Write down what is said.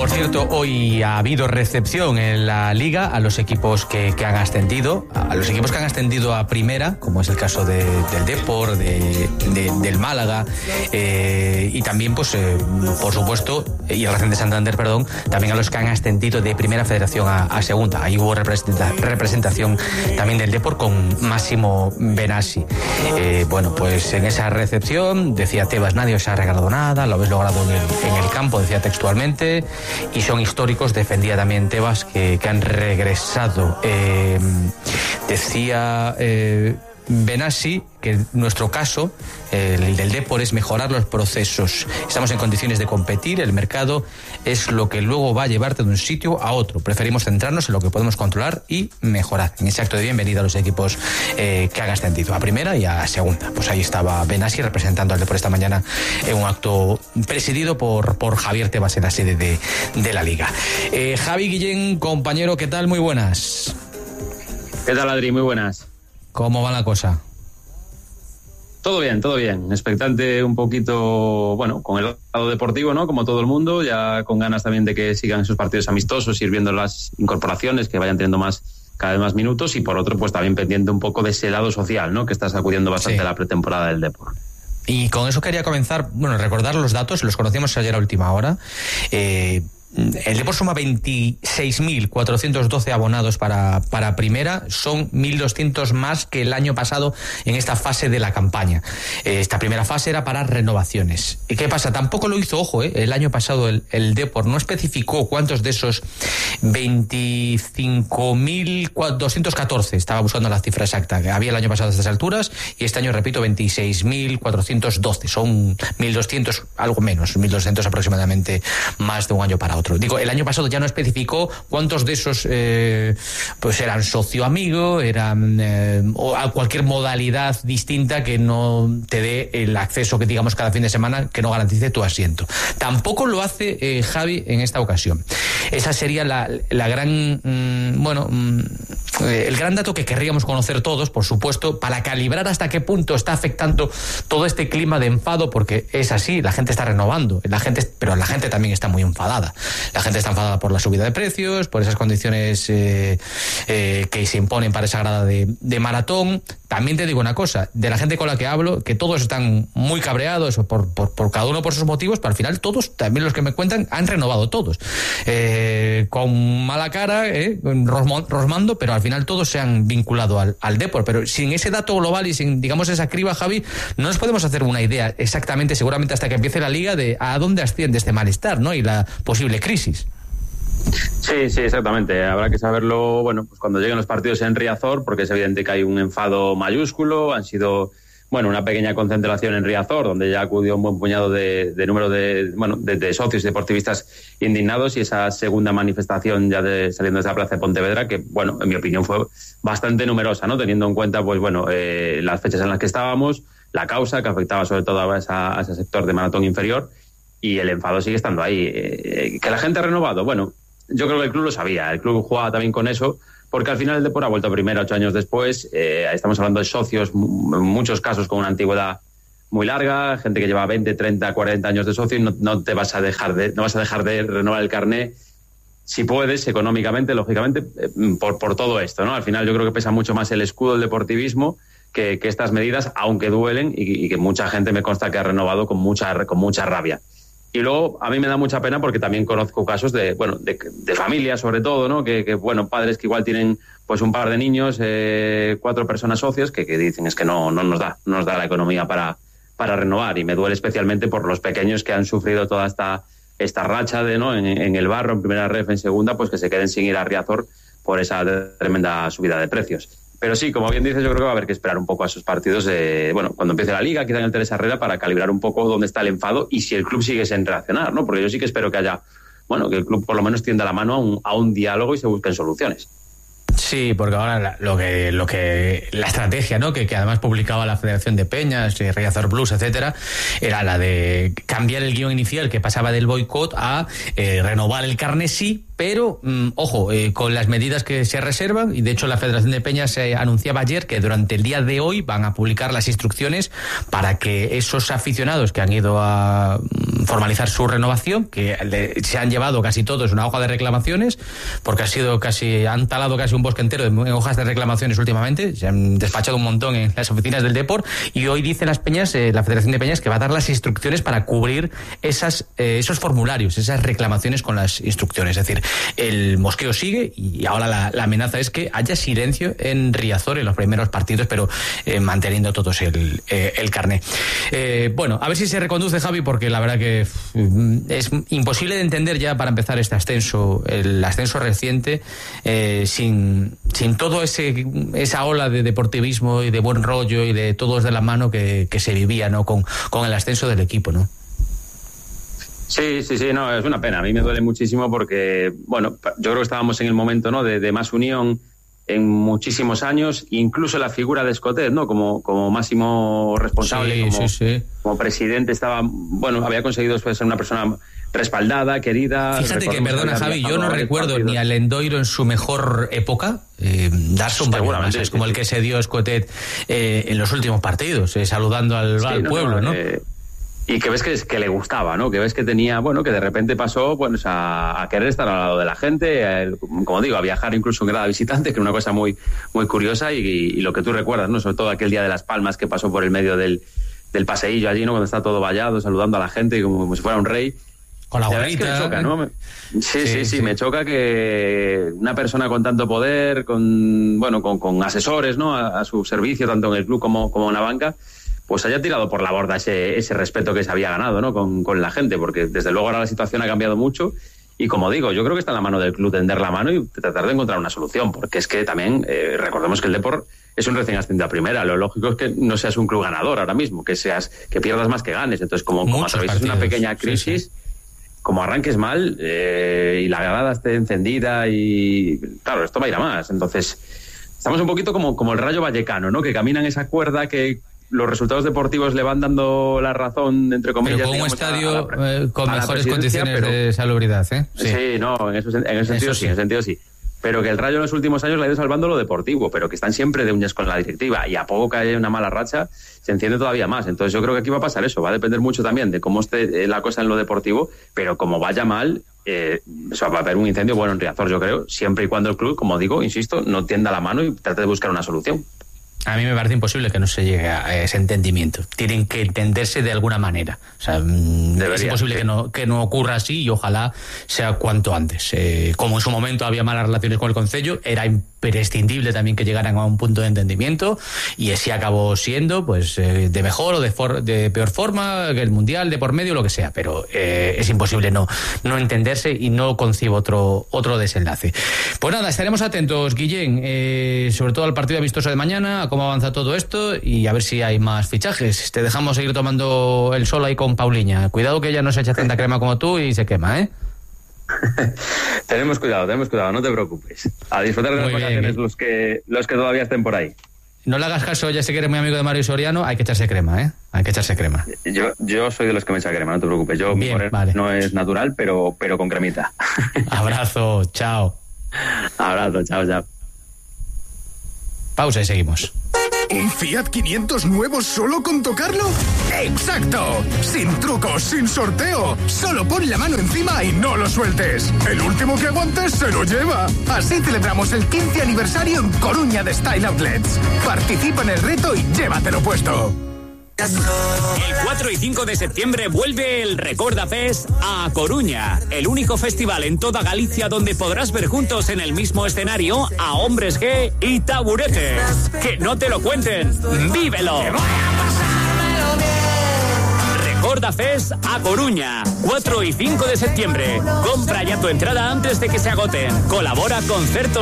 Por cierto, hoy ha habido recepción en la Liga a los equipos que han ascendido, a Primera, como es el caso del Depor, del Málaga, y también, pues, por supuesto, y el Racing de Santander, perdón, también a los que han ascendido de Primera Federación a Segunda. Ahí hubo representación también del Depor con Máximo Benassi. Bueno, pues en esa recepción decía Tebas: nadie os ha regalado nada, lo habéis logrado en el campo, decía textualmente, y son históricos, defendía también Tebas, que han regresado. Decía Benassi que en nuestro caso, el del Depor, es mejorar los procesos. Estamos en condiciones de competir, el mercado es lo que luego va a llevarte de un sitio a otro. Preferimos centrarnos en lo que podemos controlar y mejorar. En ese acto de bienvenida a los equipos que han ascendido a Primera y a Segunda. Pues ahí estaba Benassi representando al Depor esta mañana en un acto presidido por Javier Tebas en la sede de la Liga. Javi Guillén, compañero, ¿qué tal? Muy buenas. ¿Qué tal, Adri? Muy buenas. ¿Cómo va la cosa? Todo bien, todo bien. Expectante un poquito, bueno, con el lado deportivo, ¿no? Como todo el mundo, ya con ganas también de que sigan esos partidos amistosos, ir viendo las incorporaciones, que vayan teniendo cada vez más minutos, y por otro, pues también pendiente un poco de ese lado social, ¿no? Que está sacudiendo bastante la pretemporada del Depor. Y con eso quería comenzar, bueno, recordar los datos, los conocíamos ayer a última hora. El Depor suma 26.412 abonados para Primera, son 1.200 más que el año pasado en esta fase de la campaña. Esta primera fase era para renovaciones. ¿Y qué pasa? Tampoco lo hizo, ojo, el año pasado el Depor no especificó cuántos de esos 25.214, estaba buscando la cifra exacta, que había el año pasado a estas alturas, y este año, repito, 26.412, son 1.200, algo menos, 1.200 aproximadamente más de un año para otro. Digo, el año pasado ya no especificó cuántos de esos pues eran socio amigo, eran o a cualquier modalidad distinta que no te dé el acceso, que digamos, cada fin de semana, que no garantice tu asiento. Tampoco lo hace Javi en esta ocasión. Esa sería la gran el gran dato que querríamos conocer todos, por supuesto, para calibrar hasta qué punto está afectando todo este clima de enfado, porque es así, la gente está renovando, pero la gente también está muy enfadada. La gente está enfadada por la subida de precios, por esas condiciones que se imponen para esa grada de maratón. También te digo una cosa, de la gente con la que hablo, que todos están muy cabreados por cada uno por sus motivos, pero al final todos, también los que me cuentan, han renovado todos. Con mala cara, rosmando, pero al final todos se han vinculado al Depor. Pero sin ese dato global y sin, digamos, esa criba, Javi, no nos podemos hacer una idea exactamente, seguramente hasta que empiece la Liga, de a dónde asciende este malestar, ¿no? Y la posible crisis. Sí, exactamente. Habrá que saberlo, bueno, pues cuando lleguen los partidos en Riazor, porque es evidente que hay un enfado mayúsculo. Han sido, bueno, una pequeña concentración en Riazor, donde ya acudió un buen puñado de número de socios y deportivistas indignados, y esa segunda manifestación ya saliendo de esa plaza de Pontevedra, que, bueno, en mi opinión fue bastante numerosa, ¿no? Teniendo en cuenta, pues bueno, las fechas en las que estábamos, la causa que afectaba sobre todo a ese sector de maratón inferior, y el enfado sigue estando ahí. ¿Que la gente ha renovado? Bueno, yo creo que el club lo sabía, el club jugaba también con eso, porque al final el Depor ha vuelto a Primera 8 años después. Estamos hablando de socios, en muchos casos con una antigüedad muy larga, gente que lleva 20, 30, 40 años de socio, y no vas a dejar de renovar el carné, si puedes, económicamente, lógicamente, por todo esto, ¿no? Al final yo creo que pesa mucho más el escudo del deportivismo que estas medidas, aunque duelen, y que mucha gente me consta que ha renovado con mucha rabia. Y luego a mí me da mucha pena, porque también conozco casos de familias, sobre todo, ¿no? Que bueno, padres que igual tienen pues un par de niños, 4 personas socias, que dicen es que no nos da la economía para renovar, y me duele especialmente por los pequeños que han sufrido toda esta racha en el barro, en Primera Ref, en Segunda, pues que se queden sin ir a Riazor por esa tremenda subida de precios. Pero sí, como bien dices, yo creo que va a haber que esperar un poco a esos partidos, cuando empiece la Liga, quizá en el Teresa Herrera, para calibrar un poco dónde está el enfado y si el club sigue sin reaccionar, ¿no? Porque yo sí que espero que haya, que el club por lo menos tienda la mano a un diálogo y se busquen soluciones. Sí, porque ahora la estrategia, ¿no? Que además publicaba la Federación de Peñas, Riazor Blues, etcétera, era la de cambiar el guión inicial, que pasaba del boicot a renovar el carné, sí, pero ojo, con las medidas que se reservan, y de hecho la Federación de Peñas anunciaba ayer que durante el día de hoy van a publicar las instrucciones para que esos aficionados que han ido a formalizar su renovación, que se han llevado casi todos una hoja de reclamaciones, porque han talado casi un bosque entero de hojas de reclamaciones últimamente, se han despachado un montón en las oficinas del Depor, y hoy dicen las Peñas, la Federación de Peñas, que va a dar las instrucciones para cubrir esos formularios, esas reclamaciones con las instrucciones. Es decir, el mosqueo sigue, y ahora la amenaza es que haya silencio en Riazor en los primeros partidos, pero manteniendo todos el carné. Bueno, a ver si se reconduce, Javi, porque la verdad que es imposible de entender ya, para empezar, el ascenso reciente, sin todo esa ola de deportivismo y de buen rollo y de todos de la mano que se vivía, ¿no? Con el ascenso del equipo, ¿no? Sí, no, es una pena. A mí me duele muchísimo porque, bueno, yo creo que estábamos en el momento, ¿no?, de más unión en muchísimos años, incluso la figura de Escotet, ¿no?, como máximo responsable, como presidente, había conseguido después ser una persona respaldada, querida. Fíjate que, perdona, Javi, yo no recuerdo ni a Lendoiro en su mejor época darse un baño más. Es como el que se dio Escotet en los últimos partidos, saludando al pueblo, ¿no? Y que ves que le gustaba, ¿no? Que ves que tenía, que de repente pasó a querer estar al lado de la gente, como digo, a viajar incluso en grada visitante, que es una cosa muy, muy curiosa, y lo que tú recuerdas, ¿no? Sobre todo aquel día de Las Palmas, que pasó por el medio del paseillo allí, ¿no?, cuando está todo vallado, saludando a la gente como si fuera un rey. Con la gorrita. Es que me choca, ¿no? Sí, me choca que una persona con tanto poder, con asesores, ¿no?, a su servicio, tanto en el club como en la banca, pues haya tirado por la borda ese respeto que se había ganado, ¿no?, con la gente, porque desde luego ahora la situación ha cambiado mucho, y como digo, yo creo que está en la mano del club tender la mano y tratar de encontrar una solución, porque es que también recordemos que el Depor es un recién ascendido a primera. Lo lógico es que no seas un club ganador ahora mismo, que pierdas más que ganes. Entonces, como atravieses una pequeña crisis, como arranques mal y la grada esté encendida, y claro, esto va a ir a más. Entonces, estamos un poquito como el Rayo Vallecano, ¿no?, que camina en esa cuerda que los resultados deportivos le van dando la razón, entre comillas. Pero con un estadio con mejores condiciones de salubridad, ¿eh? Sí, no, en ese sentido sí. Pero que el Rayo en los últimos años le ha ido salvando lo deportivo, pero que están siempre de uñas con la directiva, y a poco que haya una mala racha se enciende todavía más. Entonces yo creo que aquí va a pasar eso, va a depender mucho también de cómo esté la cosa en lo deportivo, pero como vaya mal, va a haber un incendio en Riazor, yo creo, siempre y cuando el club, como digo, insisto, no tienda la mano y trate de buscar una solución. A mí me parece imposible que no se llegue a ese entendimiento. Tienen que entenderse de alguna manera. O sea, es imposible que no ocurra así, y ojalá sea cuanto antes. Como en su momento había malas relaciones con el concello, era imprescindible también que llegaran a un punto de entendimiento, y así acabó siendo, pues, de mejor o de peor forma, que el Mundial, de por medio, lo que sea. Pero es imposible no entenderse, y no concibo otro desenlace. Pues nada, estaremos atentos, Guillén, sobre todo al partido amistoso de mañana, a cómo avanza todo esto, y a ver si hay más fichajes. Te dejamos seguir tomando el sol ahí con Pauliña. Cuidado, que ella no se echa tanta crema como tú y se quema, ¿eh? Tenemos cuidado, no te preocupes. A disfrutar de las vacaciones los que todavía estén por ahí. No le hagas caso, ya sé que eres muy amigo de Mario Soriano, hay que echarse crema, ¿eh? Hay que echarse crema. Yo soy de los que me echa crema, no te preocupes. Vale. No es natural, pero con cremita. Abrazo, chao. Abrazo, chao. Pausa y seguimos. ¿Un Fiat 500 nuevo solo con tocarlo? ¡Exacto! Sin trucos, sin sorteo. Solo pon la mano encima y no lo sueltes. El último que aguantes se lo lleva. Así celebramos el 15 aniversario en Coruña de Style Outlets. Participa en el reto y llévatelo puesto. El 4 y 5 de septiembre vuelve el Recorda Fest a Coruña, el único festival en toda Galicia donde podrás ver juntos en el mismo escenario a Hombres G y Taburete. Que no te lo cuenten, vívelo. Recorda Fest a Coruña, 4 y 5 de septiembre. Compra ya tu entrada antes de que se agoten. Colabora Concertos